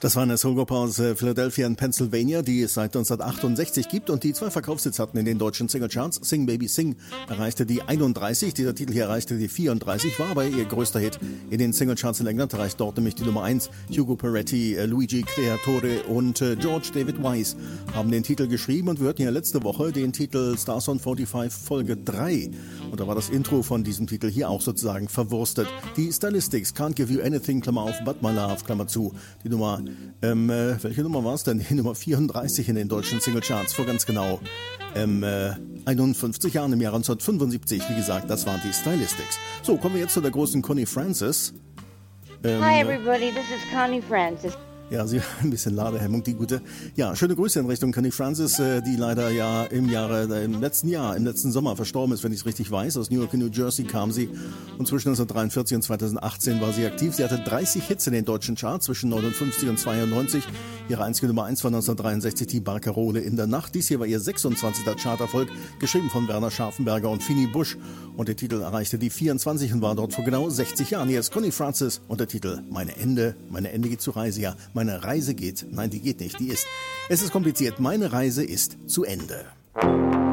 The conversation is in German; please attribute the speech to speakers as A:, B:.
A: Das war eine Soulgruppe aus Philadelphia in Pennsylvania, die es seit 1968 gibt und die 2 Verkaufshits hatten in den deutschen Singlecharts. Sing Baby Sing erreichte die 31, dieser Titel hier erreichte die 34, war aber ihr größter Hit in den Singlecharts in England, erreicht dort nämlich die Nummer 1. Hugo Peretti, Luigi Creatore und George David Wise haben den Titel geschrieben und wir hörten ja letzte Woche den Titel Stars on 45 Folge 3 und da war das Intro von diesem Titel hier auch sozusagen verwurstet. Die Stylistics, Can't Give You Anything, Klammer auf, But My Love, Klammer zu, die Nummer welche Nummer war es denn? Die Nummer 34 in den deutschen Singlecharts vor ganz genau 51 Jahren, im Jahr 1975. Wie gesagt, das waren die Stylistics. So, kommen wir jetzt zu der großen Connie Francis.
B: Hi everybody, this is Connie Francis.
A: Ja, sie hat ein bisschen Ladehemmung, die gute. Ja, schöne Grüße in Richtung Connie Francis, die leider ja im letzten Sommer verstorben ist, wenn ich es richtig weiß. Aus Newark in New Jersey kam sie und zwischen 1943 und 2018 war sie aktiv. Sie hatte 30 Hits in den deutschen Charts zwischen 59 und 92. Ihre einzige Nummer 1 war 1963 die Barcarole in der Nacht. Dies hier war ihr 26. Charterfolg, geschrieben von Werner Scharfenberger und Fini Busch. Und der Titel erreichte die 24 und war dort vor genau 60 Jahren. Hier ist Connie Francis und der Titel Meine Ende geht zur Reise. Ja, meine Reise geht, nein, die geht nicht, die ist. Es ist kompliziert, meine Reise ist zu Ende.